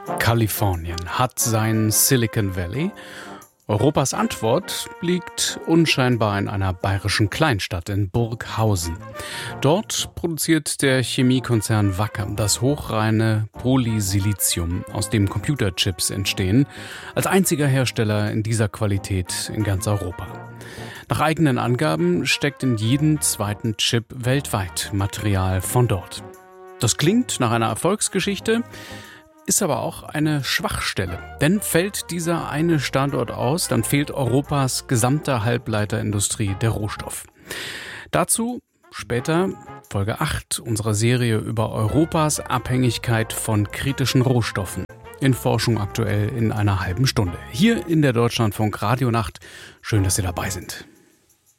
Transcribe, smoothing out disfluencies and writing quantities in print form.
Kalifornien hat sein Silicon Valley. Europas Antwort liegt unscheinbar in einer bayerischen Kleinstadt in Burghausen. Dort produziert der Chemiekonzern Wacker das hochreine Polysilizium, aus dem Computerchips entstehen, als einziger Hersteller in dieser Qualität in ganz Europa. Nach eigenen Angaben steckt in jedem zweiten Chip weltweit Material von dort. Das klingt nach einer Erfolgsgeschichte, ist aber auch eine Schwachstelle. Denn fällt dieser eine Standort aus, dann fehlt Europas gesamter Halbleiterindustrie der Rohstoff. Dazu später Folge 8 unserer Serie über Europas Abhängigkeit von kritischen Rohstoffen. In Forschung aktuell in einer halben Stunde. Hier in der Deutschlandfunk Radionacht. Schön, dass Sie dabei sind.